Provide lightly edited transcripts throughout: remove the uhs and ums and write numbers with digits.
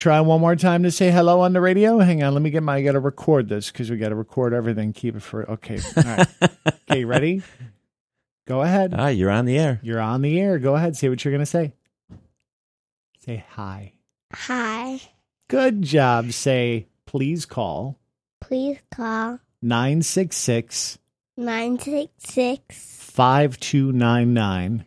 Try one more time to say hello on the radio. Hang on, I got to record this because we got to record everything. Keep it for, okay. All right. Okay, ready? Go ahead. Ah, you're on the air. You're on the air. Go ahead. Say what you're going to say. Say hi. Hi. Good job. Say, please call. Please call 966 966 5299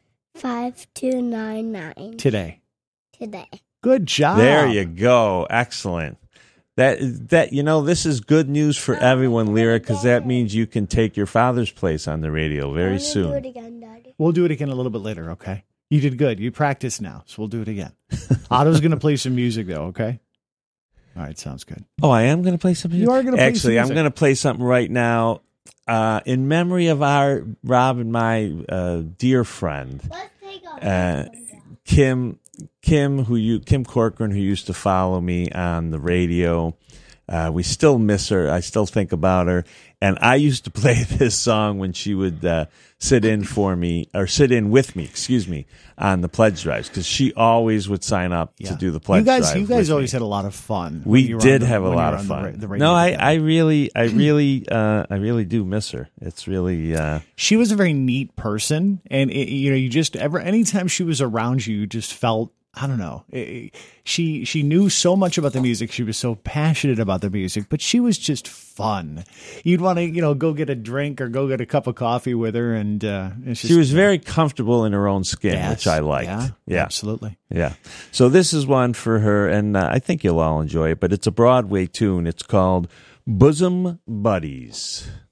5299 today. Good job. There you go. Excellent. That this is good news for everyone, Lyra, because that means you can take your father's place on the radio very soon. Do it again, Daddy. We'll do it again a little bit later, okay? You did good. You practiced now, so we'll do it again. Otto's going to play some music, though, okay? All right, sounds good. Oh, I am going to play some music? You are going to play some Actually, music. I'm going to play something right now in memory of Rob and my dear friend, Let's take off. Kim Corcoran, who used to follow me on the radio. We still miss her. I still think about her. And I used to play this song when she would sit in with me, on the pledge drives, because she always would sign up to do the pledge drive. You guys always had a lot of fun. We did have a lot of fun. No, I really do miss her. It's really. She was a very neat person, and anytime she was around you just felt. I don't know. She knew so much about the music. She was so passionate about the music, but she was just fun. You'd want to, go get a drink or go get a cup of coffee with her, and she was very comfortable in her own skin, which I liked. Yeah, absolutely. Yeah. So this is one for her, and I think you'll all enjoy it. But it's a Broadway tune. It's called "Bosom Buddies."